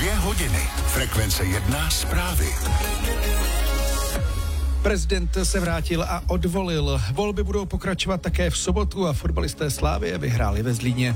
2 hodiny. Frekvence 1 zprávy. Prezident se vrátil a odvolil. Volby budou pokračovat také v sobotu a fotbalisté Slavie vyhráli ve Zlíně.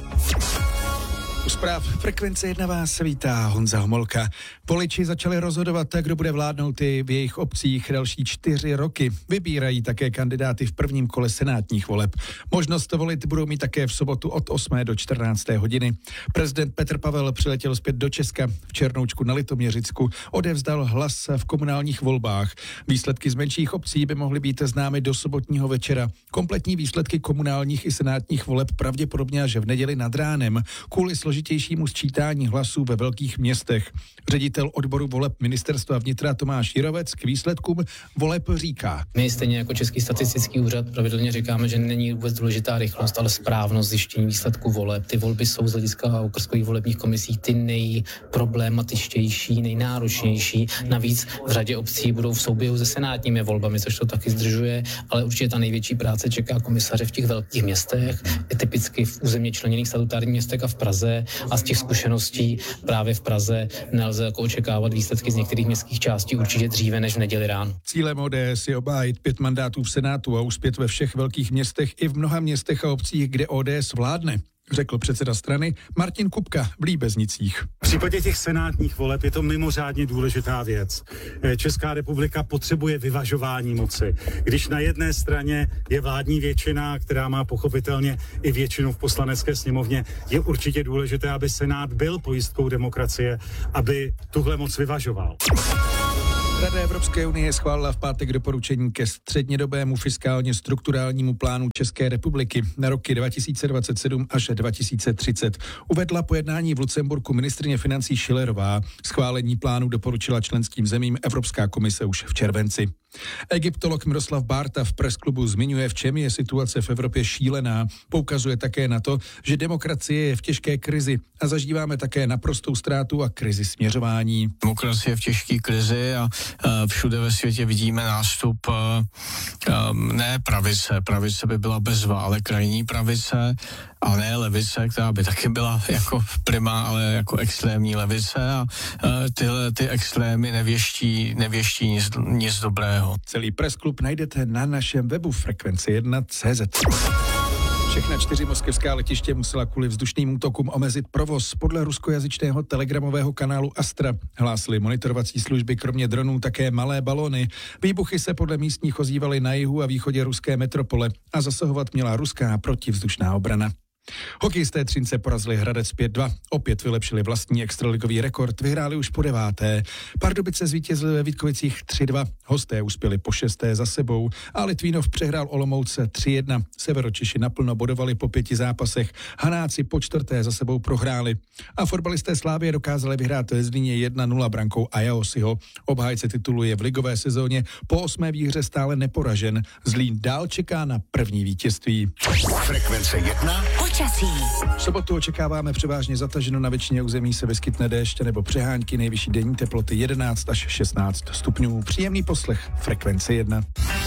U zpráv Frekvence 1 vás vítá Honza Homolka. Voliči začali rozhodovat, kdo bude vládnout i v jejich obcích další 4 roky. Vybírají také kandidáty v prvním kole senátních voleb. Možnost volit budou mít také v sobotu od 8. do 14. hodiny. Prezident Petr Pavel přiletěl zpět do Česka. V Černoučku na Litoměřicku odevzdal hlas v komunálních volbách. Výsledky z menších obcí by mohly být známy do sobotního večera. Kompletní výsledky komunálních i senátních voleb pravděpodobně až v neděli nad ránem. Kvůli složitějšímu sčítání hlasů ve velkých městech. Ředitel odboru voleb ministerstva vnitra Tomáš Jirovec k výsledkům voleb říká. My stejně jako Český statistický úřad pravidelně říkáme, že není vůbec důležitá rychlost, ale správnost zjištění výsledků voleb. Ty volby jsou z hlediska okrskových volebních komisí ty nejproblematičtější, nejnáročnější. Navíc v řadě obcí budou v souběhu se senátními volbami, což to taky zdržuje, ale určitě ta největší práce čeká komisaře v těch velkých městech, typicky v územně členěných statutárních městech a v Praze. A z těch zkušeností právě v Praze nelze jako očekávat výsledky z některých městských částí určitě dříve než v neděli ráno. Cílem ODS je obhájit 5 mandátů v Senátu a uspět ve všech velkých městech i v mnoha městech a obcích, kde ODS vládne, řekl předseda strany Martin Kupka v Líbeznicích. V případě těch senátních voleb je to mimořádně důležitá věc. Česká republika potřebuje vyvažování moci. Když na jedné straně je vládní většina, která má pochopitelně i většinu v poslanecké sněmovně, je určitě důležité, aby Senát byl pojistkou demokracie, aby tuhle moc vyvažoval. Rada Evropské unie schválila v pátek doporučení ke střednědobému fiskálně strukturálnímu plánu České republiky na roky 2027 až 2030. Uvedla po jednání v Lucemburku ministryně financí Schillerová. Schválení plánu doporučila členským zemím Evropská komise už v červenci. Egyptolog Miroslav Bárta v Pressklubu zmiňuje, v čem je situace v Evropě šílená. Poukazuje také na to, že demokracie je v těžké krizi a zažíváme také naprostou ztrátu a krizi směřování. Demokracie je v těžké krizi a všude ve světě vidíme nástup ne pravice. Pravice by byla bezva, ale krajní pravice a ne levice, která by taky byla jako prima, ale jako extrémní levice a tyhle ty extrémy nevěští nic dobrého. Celý Pressklub najdete na našem webu frekvence1.cz. Všechna 4 moskevská letiště musela kvůli vzdušným útokům omezit provoz. Podle ruskojazyčného telegramového kanálu Astra hlásily monitorovací služby kromě dronů také malé balony. Výbuchy se podle místních ozývaly na jihu a východě ruské metropole a zasahovat měla ruská protivzdušná obrana. Hokejisté Třince porazili Hradec 5-2. Opět vylepšili vlastní extraligový rekord, vyhráli už po 9. Pardubice zvítězili ve Vítkovicích 3-2. Hosté uspěli po 6. za sebou a Litvínov přehrál Olomouce 3-1. Severočeši naplno bodovali po 5 zápasech. Hanáci po 4. za sebou prohráli. A fotbalisté Slavie dokázali vyhrát ve Zlíně 1-0 brankou Ajaosiho. Obhájce titulu je v ligové sezóně po 8. výhře stále neporažen. Zlín dál čeká na první vítězství. Frekvence 1. V sobotu očekáváme převážně zataženo, na většině území se vyskytne déšť nebo přehánky, nejvyšší denní teploty 11 až 16 stupňů. Příjemný poslech Frekvence 1.